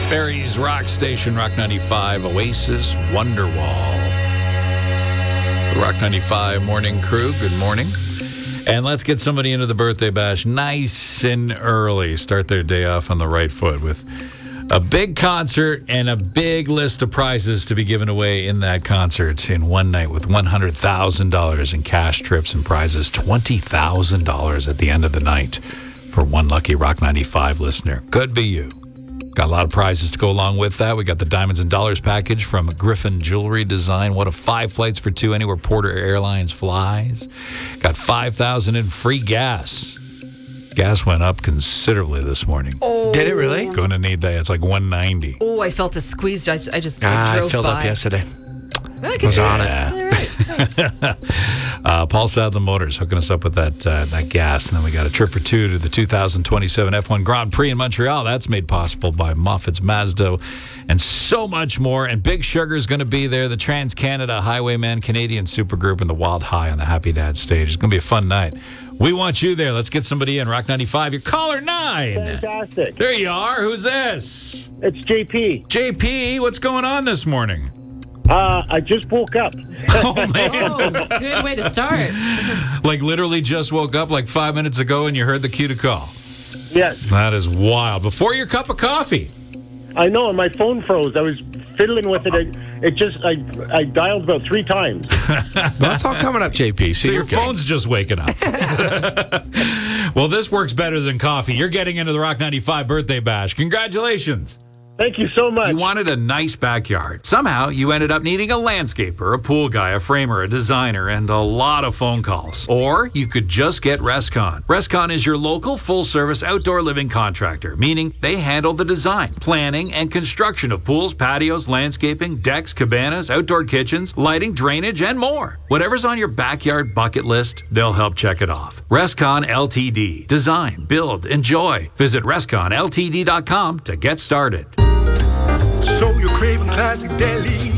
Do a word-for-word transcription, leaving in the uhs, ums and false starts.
Barry's Rock Station, Rock ninety-five, Oasis, Wonderwall. The Rock ninety-five morning crew, good morning. And let's get somebody into the birthday bash nice and early. Start their day off on the right foot with a big concert and a big list of prizes to be given away in that concert in one night with one hundred thousand dollars in cash, trips, and prizes. twenty thousand dollars at the end of the night for one lucky Rock ninety-five listener. Could be you. Got a lot of prizes to go along with that. We got the Diamonds and Dollars package from Griffin Jewelry Design. One of five flights for two anywhere Porter Airlines flies. Got five thousand dollars in free gas. Gas went up considerably this morning. Oh. Did it really? Going to need that. It's like one ninety. Oh, I felt a squeeze. I, I just ah, I drove I filled by. up yesterday. I was on it. All right. Nice. uh, Paul Sadler Motors hooking us up with that uh, that gas. And then we got a trip for two to the two thousand twenty-seven F one Grand Prix in Montreal. That's made possible by Moffitt's Mazda and so much more. And Big Sugar's going to be there. The Trans-Canada Highwayman Canadian Supergroup and the Wild High on the Happy Dad stage. It's going to be a fun night. We want you there. Let's get somebody in. Rock ninety-five, you're caller nine. Fantastic. There you are. Who's this? It's J P. J P, what's going on this morning? Uh, I just woke up. Oh, man. Oh, good way to start. Like literally just woke up like five minutes ago and you heard the cue to call. Yes. That is wild. Before your cup of coffee. I know, and my phone froze. I was fiddling with it. It, it just, I I dialed about three times. That's all coming up, J P. So, So you're your good. phone's just waking up. Well, this works better than coffee. You're getting into the Rock ninety-five birthday bash. Congratulations. Thank you so much. You wanted a nice backyard. Somehow, you ended up needing a landscaper, a pool guy, a framer, a designer, and a lot of phone calls. Or you could just get Rescon. Rescon is your local full-service outdoor living contractor, meaning they handle the design, planning, and construction of pools, patios, landscaping, decks, cabanas, outdoor kitchens, lighting, drainage, and more. Whatever's on your backyard bucket list, they'll help check it off. Rescon L T D. Design, build, enjoy. Visit rescon L T D dot com to get started. So you're craving classic deli.